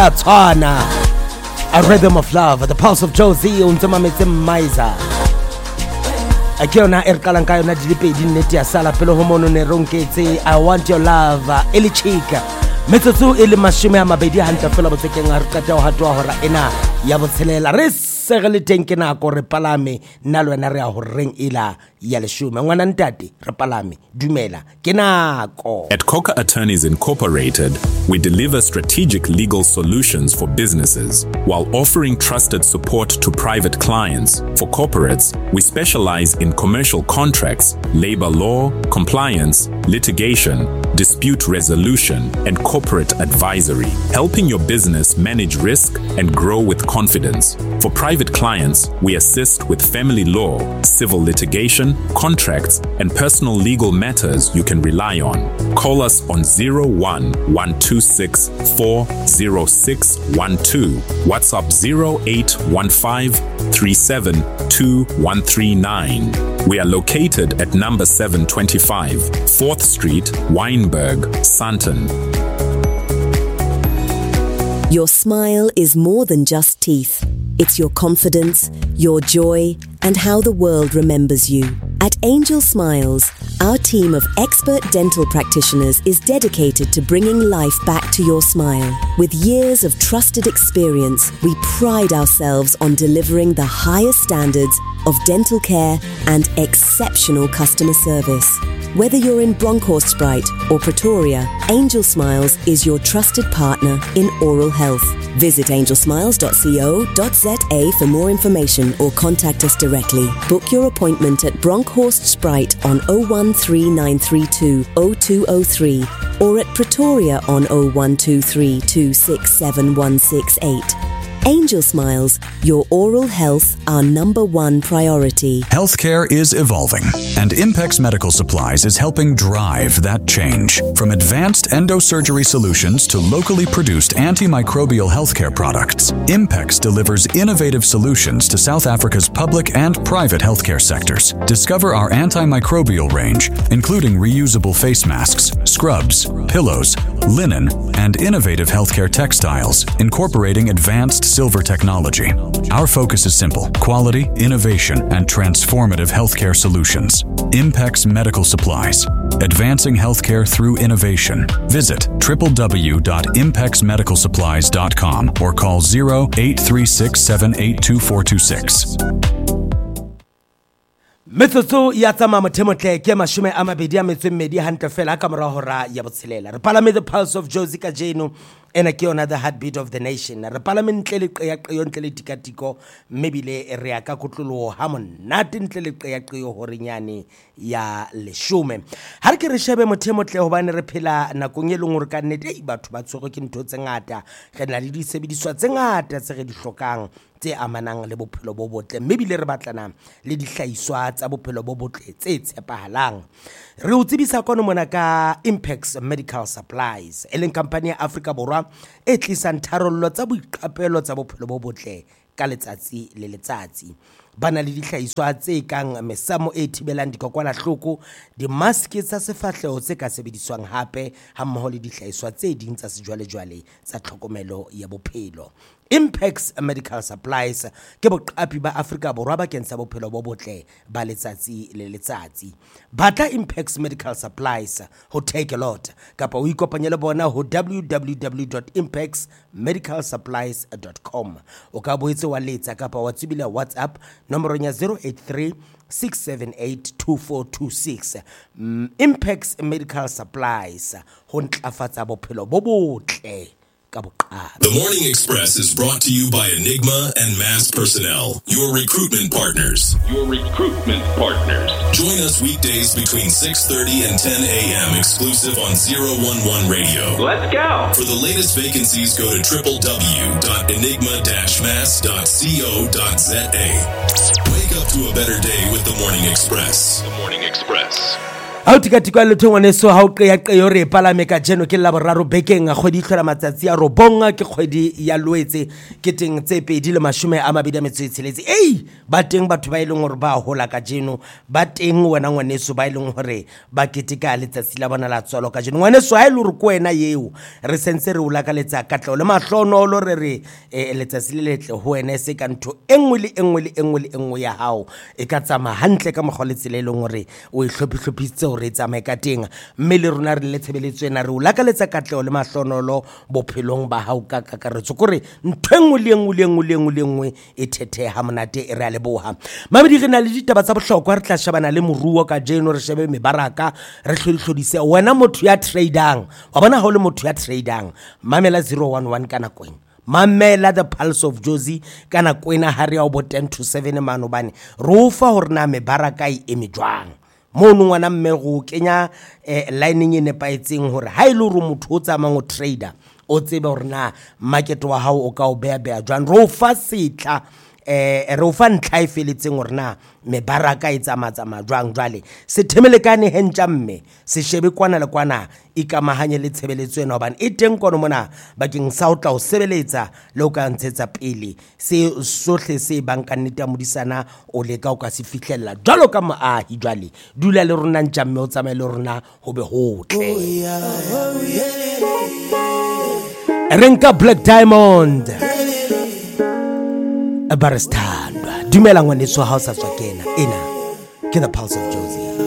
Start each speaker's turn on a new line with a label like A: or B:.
A: Tshwana, a rhythm of love, the pulse of Josie, untsomametse Maiza. A ke yona e re qalang ka yona dilipedi nnete ya sala pele ho mono ne ronketse I want your love ele chika metsotso e le 20 hantle fela botsekeng a re qeta ho hatwa hora ena ya botshelela re segele teng ke nako re palame nna le wena re a ho reng ila ya leshume ngwana ntate re palame dumela ke nako.
B: At Coca Attorneys Incorporated, we deliver strategic legal solutions for businesses while offering trusted support to private clients. For corporates, we specialize in commercial contracts, labor law, compliance, litigation, dispute resolution, and corporate advisory, helping your business manage risk and grow with confidence. For private clients, we assist with family law, civil litigation, contracts, and personal legal matters you can rely on. Call us on 01-126-40612, WhatsApp 0815-372139. We are located at number 725, 4th Street, Wynberg, Sandton.
C: Your smile is more than just teeth. It's your confidence, your joy, and how the world remembers you. At Angel Smiles, our team of expert dental practitioners is dedicated to bringing life back to your smile. With years of trusted experience, we pride ourselves on delivering the highest standards of dental care and exceptional customer service. Whether you're in Bronkhorstspruit or Pretoria, Angel Smiles is your trusted partner in oral health. Visit angelsmiles.co.za for more information or contact us directly. Book your appointment at Bronkhorstspruit on 013932 0203 or at Pretoria on 0123 267 168. Angel Smiles, your oral health, our number one priority.
D: Healthcare is evolving, and Impex Medical Supplies is helping drive that change. From advanced endosurgery solutions to locally produced antimicrobial healthcare products, Impex delivers innovative solutions to South Africa's public and private healthcare sectors. Discover our antimicrobial range, including reusable face masks, scrubs, pillows, linen, and innovative healthcare textiles, incorporating advanced silver technology. Our focus is simple: quality, innovation, and transformative healthcare solutions. Impex Medical Supplies, advancing healthcare through innovation. Visit www.impexmedicalsupplies.com or call 0836782426.
A: Metsotso ya tsama mothemotle ke 22 hantle fela ka mora hora ya botshelela re palame the pulse of Josie ka jeno ena ke yona the heartbeat of the nation re palame ntle le qeya qeyo ntle le tikatiko mmebile re ya ka kotlolo ha monate ntle le qeya qeyo horenyane ya leshume ha re ke re shebe mothemotle hobane re phela nakong e lengwe re ka nnete batho ba tshwego ke ntho tse ngata re na le disebediswa tse ngata tse re di hlokang tse amanang le bophelo bo botle mmebile re batlana le dihlahiswa tsa bophelo bo botle tse tshepahalang re o tsebisa kono mona ka Impex Medical Supplies eleng company ya Africa Borwa e tlisang tharollo tsa boiqapelo tsa bophelo bo botle ka letsatsi le letsatsi bana le dihlahiswa tse kang mesamo e thibelang dikokwanahloko dimaske tsa sefahleho tse ka sebediswang hape ha mmoho le dihlahiswa tse ding tsa sejwalejwale tsa tlhokomelo ya bophelo. Impex Medical Supplies ke boqapi ba Afrika Borwa bakeng sa bophelo bo botle ba letsatsi le letsatsi. Batla Impex Medical Supplies ho take a lot kapa o ikopanye le bona ho www.impexmedicalsupplies.com o ka boetse wa letsa kapa wa tsibila WhatsApp nomoro ya 083 6782426. Impex Medical Supplies ho ntlafatsa bophelo bo botle.
E: The Morning Express is brought to you by Enigma and Mass Personnel, your recruitment partners. Join us weekdays between 6:30 and 10 a.m. exclusive on 011 Radio.
F: Let's go.
E: For the latest vacancies, go to www.enigma-mass.co.za. Wake up to a better day with The Morning Express. The Morning Express.
A: a tikatikwa le thongwane so ha o qeya re palame ka jeno ke la boraro bekeng a kgwedi tlhola matsatsi a robonga ke kgwedi ya Loetse ke teng tse pedi le 26 ba teng batho ba ileng hore ba hola ka jeno ba teng wena ngwaneso ba ileng hore ba ketika letsatsi la bona la tswalo ka jeno ngwaneso ha ile re ko wena yeo re sentse re ulaka letsa katlo le mahlonolo re letsatsi le letle ho wena se ka ntho engwe ya hao e ka tsama hantle ka mogoletse le leng hore o ihlophihlopitse o re tsamae ka teng mme le rona re le tshebeletswe na re o lakaletsa katleo le mahlonolo bophelong ba hao ka kakaretso kore ntho engwe e thethe ha monate e re a leboha mabedi re na le ditaba tsa bohlokwa re tla shebana le moruo ka jeno re shebe mebaraka re hlodise wena motho ya tradang wa bona ha o le motho ya tradang mamela 011 kana kweng mamela the pulse of Jozi kana kwena ha re ya bo 10 to 7 manobane re ufa hore na mebaraka e emejwang mono ngwana mme go kenya lining e nepaetseng hore ha ile re motho o tsamang o trader o tsebe hore na market wa hao o ka o bea jwang ro fa setla re o fa ntlha e feletseng hore na mebaraka e tsama jwang jwale se themelekane hentja mme se shebe kwana le kwana ikamahanye le tshebeletso ena hobane e teng kono mona bakeng sa o tla o sebeletsa le o ka ntshetsa pele se sohle se banka nnete modisana o leka o ka se fihlella jwalo ka moahi jwale dula le rona ntja mme o tsamaye le rona ho be hotle renka Black Diamond a baristandwa dumela ngwaneso ha o sa tswa kena ena ke the pulse of Jozi.